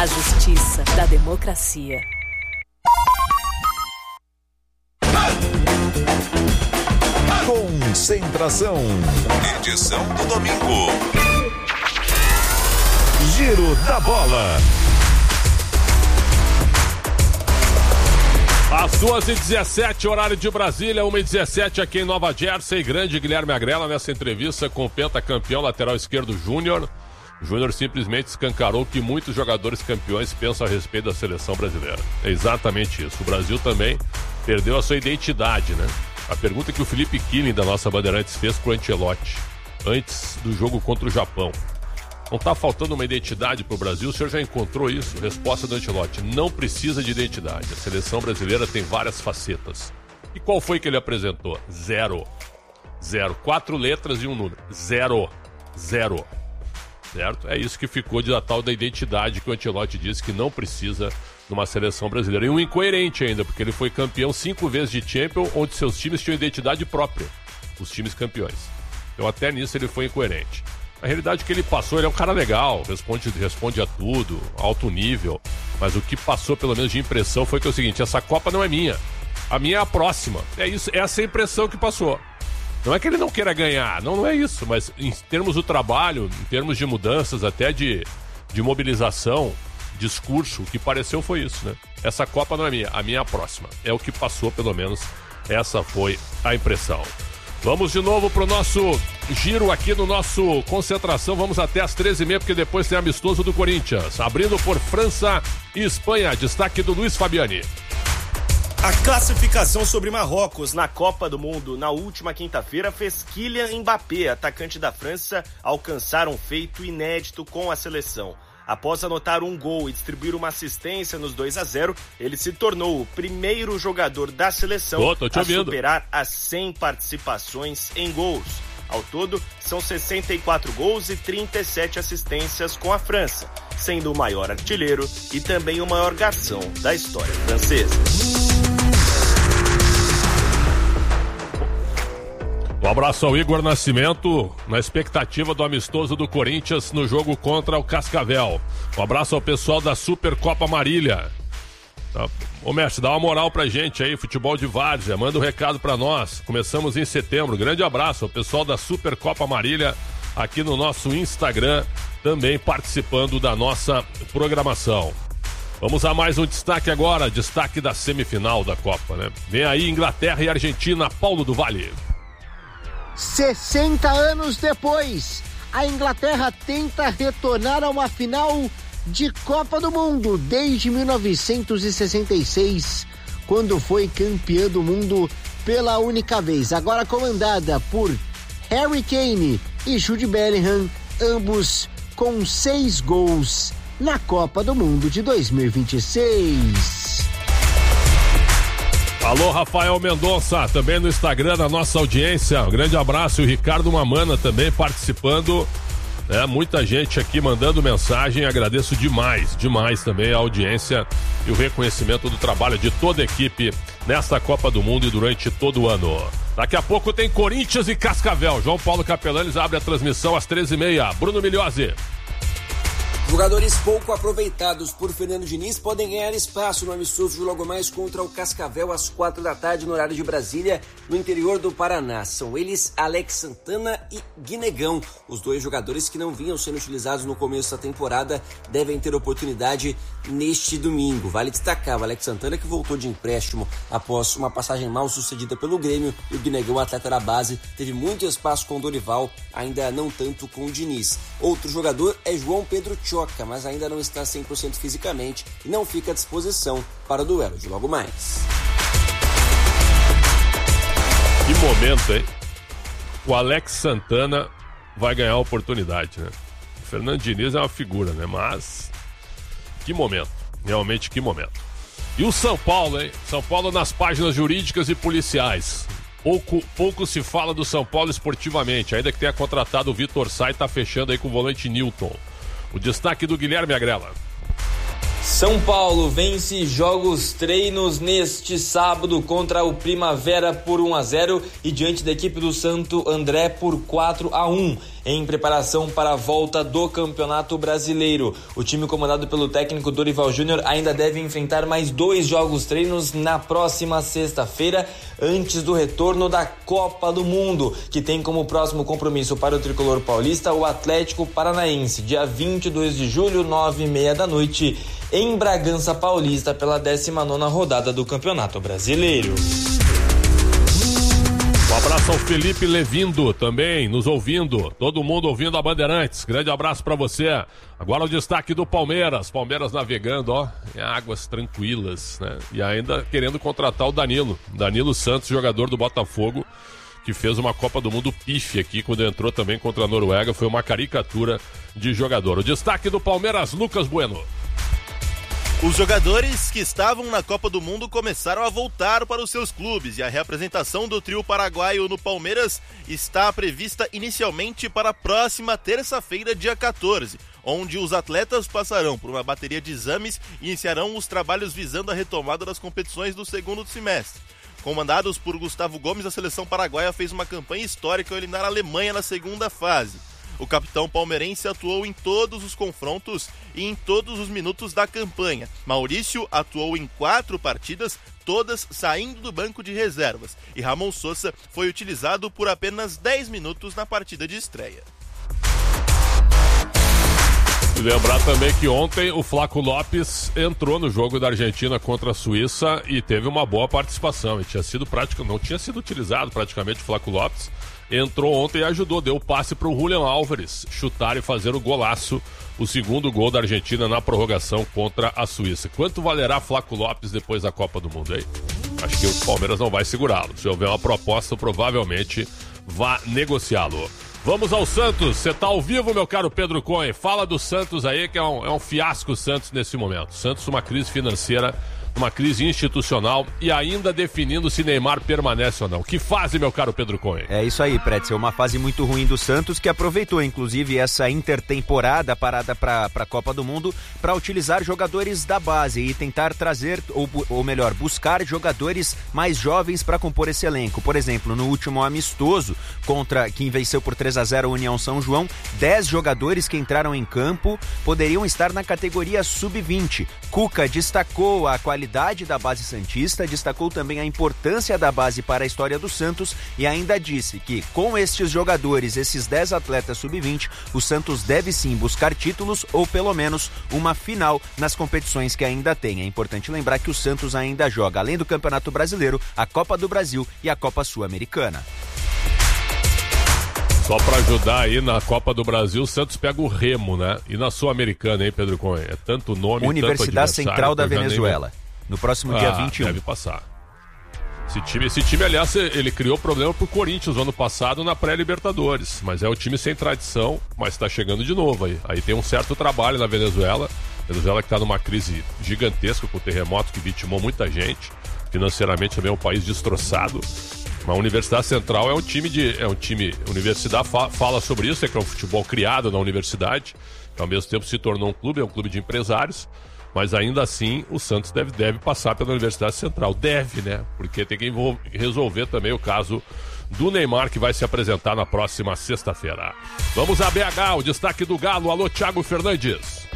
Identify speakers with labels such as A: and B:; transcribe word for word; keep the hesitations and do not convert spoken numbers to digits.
A: A justiça da democracia.
B: Concentração. Edição do domingo. Giro da bola.
C: Às duas e dezessete, horário de Brasília, uma e dezessete aqui em Nova Jersey. Grande Guilherme Agrela nessa entrevista com o pentacampeão lateral esquerdo Júnior. Júnior simplesmente escancarou que muitos jogadores campeões pensam a respeito da seleção brasileira. É exatamente isso. O Brasil também perdeu a sua identidade, né? A pergunta que o Felipe Killing da nossa Bandeirantes fez pro Ancelotti antes do jogo contra o Japão. Não tá faltando uma identidade pro Brasil? O senhor já encontrou isso? Resposta do Ancelotti: não precisa de identidade. A seleção brasileira tem várias facetas. E qual foi que ele apresentou? Zero. Zero. Quatro letras e um número. Zero. Zero. Certo? É isso que ficou de da tal da identidade que o Ancelotti disse que não precisa numa seleção brasileira. E um incoerente ainda, porque ele foi campeão cinco vezes de Champions, onde seus times tinham identidade própria. Os times campeões. Então até nisso ele foi incoerente. A realidade é que ele passou, ele é um cara legal, responde, responde a tudo, alto nível, mas o que passou pelo menos de impressão foi que é o seguinte: essa Copa não é minha, a minha é a próxima. É isso, essa é a impressão que passou. Não é que ele não queira ganhar, não, não é isso, mas em termos do trabalho, em termos de mudanças, até de, de mobilização, discurso, o que pareceu foi isso, né? Essa Copa não é minha, a minha é a próxima. É o que passou, pelo menos, essa foi a impressão. Vamos de novo pro nosso giro aqui no nosso Concentração. Vamos até às treze e meia, porque depois tem amistoso do Corinthians. Abrindo por França e Espanha. Destaque do Luiz Fabiani.
D: A classificação sobre Marrocos na Copa do Mundo na última quinta-feira fez Kylian Mbappé, atacante da França, alcançar um feito inédito com a seleção. Após anotar um gol e distribuir uma assistência nos dois a zero, ele se tornou o primeiro jogador da seleção
C: Pô, tô te
D: a
C: ouvindo.
D: superar as cem participações em gols. Ao todo, são sessenta e quatro gols e trinta e sete assistências com a França, sendo o maior artilheiro e também o maior garçom da história francesa.
C: Um abraço ao Igor Nascimento, na expectativa do amistoso do Corinthians no jogo contra o Cascavel. Um abraço ao pessoal da Supercopa Marília. Tá. Ô mestre, dá uma moral pra gente aí, futebol de várzea, manda um recado pra nós. Começamos em setembro, grande abraço ao pessoal da Supercopa Marília aqui no nosso Instagram, também participando da nossa programação. Vamos a mais um destaque agora, destaque da semifinal da Copa, né? Vem aí Inglaterra e Argentina, Paulo do Vale.
E: sessenta anos depois, a Inglaterra tenta retornar a uma final de Copa do Mundo desde mil novecentos e sessenta e seis, quando foi campeã do mundo pela única vez. Agora comandada por Harry Kane e Jude Bellingham, ambos com seis gols na Copa do Mundo de dois mil e vinte e seis.
C: Alô, Rafael Mendonça, também no Instagram da nossa audiência. Um grande abraço. E o Ricardo Mamana também participando. É, muita gente aqui mandando mensagem. Agradeço demais, demais também a audiência e o reconhecimento do trabalho de toda a equipe nesta Copa do Mundo e durante todo o ano. Daqui a pouco tem Corinthians e Cascavel. João Paulo Capelanes abre a transmissão às treze e meia. Bruno Migliozzi.
F: Jogadores pouco aproveitados por Fernando Diniz podem ganhar espaço no amistoso de logo mais contra o Cascavel às quatro da tarde no horário de Brasília, no interior do Paraná. São eles Alex Santana e Guinegão. Os dois jogadores que não vinham sendo utilizados no começo da temporada devem ter oportunidade neste domingo. Vale destacar o Alex Santana, que voltou de empréstimo após uma passagem mal sucedida pelo Grêmio, e o Guinegão, atleta da base, teve muito espaço com o Dorival, ainda não tanto com o Diniz. Outro jogador é João Pedro Choca, mas ainda não está cem por cento fisicamente e não fica à disposição para o duelo de logo mais.
C: Que momento, hein? O Alex Santana vai ganhar a oportunidade, né? O Fernando Diniz é uma figura, né? Mas que momento, realmente que momento. E o São Paulo, hein? São Paulo nas páginas jurídicas e policiais. Pouco, pouco se fala do São Paulo esportivamente, ainda que tenha contratado o Vitor Sá e tá fechando aí com o volante Newton. O destaque do Guilherme Agrela.
G: São Paulo vence jogos treinos neste sábado contra o Primavera por um a zero e diante da equipe do Santo André por quatro a um. em preparação para a volta do Campeonato Brasileiro. O time comandado pelo técnico Dorival Júnior ainda deve enfrentar mais dois jogos treinos na próxima sexta-feira, antes do retorno da Copa do Mundo, que tem como próximo compromisso para o tricolor paulista o Atlético Paranaense, dia vinte e dois de julho, nove e meia da noite, em Bragança Paulista, pela décima nona rodada do Campeonato Brasileiro.
C: Um abraço ao Felipe Levindo também, nos ouvindo, todo mundo ouvindo a Bandeirantes, grande abraço pra você. Agora o destaque do Palmeiras, Palmeiras navegando, ó, em águas tranquilas, né, e ainda querendo contratar o Danilo, Danilo Santos, jogador do Botafogo, que fez uma Copa do Mundo pífia aqui, quando entrou também contra a Noruega, foi uma caricatura de jogador. O destaque do Palmeiras, Lucas Bueno.
H: Os jogadores que estavam na Copa do Mundo começaram a voltar para os seus clubes e a reapresentação do trio paraguaio no Palmeiras está prevista inicialmente para a próxima terça-feira, dia quatorze, onde os atletas passarão por uma bateria de exames e iniciarão os trabalhos visando a retomada das competições do segundo semestre. Comandados por Gustavo Gomes, a seleção paraguaia fez uma campanha histórica ao eliminar a Alemanha na segunda fase. O capitão palmeirense atuou em todos os confrontos e em todos os minutos da campanha. Maurício atuou em quatro partidas, todas saindo do banco de reservas. E Ramon Sosa foi utilizado por apenas dez minutos na partida de estreia.
C: Lembrar também que ontem o Flaco Lopes entrou no jogo da Argentina contra a Suíça e teve uma boa participação. E tinha sido prática, não tinha sido utilizado praticamente o Flaco Lopes. Entrou ontem e ajudou, deu passe para o Julián Álvares chutar e fazer o golaço, o segundo gol da Argentina na prorrogação contra a Suíça. Quanto valerá Flaco Lopes depois da Copa do Mundo aí? Acho que o Palmeiras não vai segurá-lo. Se houver uma proposta, provavelmente vá negociá-lo. Vamos ao Santos, você tá ao vivo, meu caro Pedro Cohen. Fala do Santos aí, que é um, é um fiasco o Santos nesse momento. Santos uma crise financeira, uma crise institucional e ainda definindo se Neymar permanece ou não. Que fase, meu caro Pedro Cohen?
I: É isso aí, Pretzel, uma fase muito ruim do Santos, que aproveitou inclusive essa intertemporada parada para a Copa do Mundo para utilizar jogadores da base e tentar trazer, ou, ou melhor, buscar jogadores mais jovens para compor esse elenco. Por exemplo, no último amistoso, contra quem venceu por três a zero a União São João, dez jogadores que entraram em campo poderiam estar na categoria sub vinte. Cuca destacou a qualidade da base santista, destacou também a importância da base para a história do Santos e ainda disse que com estes jogadores, esses dez atletas sub vinte, o Santos deve sim buscar títulos ou pelo menos uma final nas competições que ainda tem. É importante lembrar que o Santos ainda joga, além do Campeonato Brasileiro, a Copa do Brasil e a Copa Sul-Americana.
C: Só para ajudar aí na Copa do Brasil, o Santos pega o Remo, né? E na Sul-Americana, hein, Pedro Cohen? É tanto nome,
I: Universidade
C: tanto
I: Central da
C: Venezuela.
I: Nem... No próximo
C: ah,
I: dia vinte e um.
C: Deve passar. Esse time, esse time, aliás, ele criou problema pro Corinthians no ano passado na pré-Libertadores. Mas é o time sem tradição, mas está chegando de novo aí. Aí tem um certo trabalho na Venezuela. Venezuela que está numa crise gigantesca com o terremoto que vitimou muita gente. Financeiramente também é um país destroçado. A Universidade Central é um time de... É um time... A universidade fa, fala sobre isso, é que é um futebol criado na universidade, que ao mesmo tempo se tornou um clube, é um clube de empresários. Mas ainda assim, o Santos deve, deve passar pela Universidade Central. Deve, né? Porque tem que envolver, resolver também o caso do Neymar, que vai se apresentar na próxima sexta-feira. Vamos a B H, o destaque do Galo. Alô, Thiago Fernandes.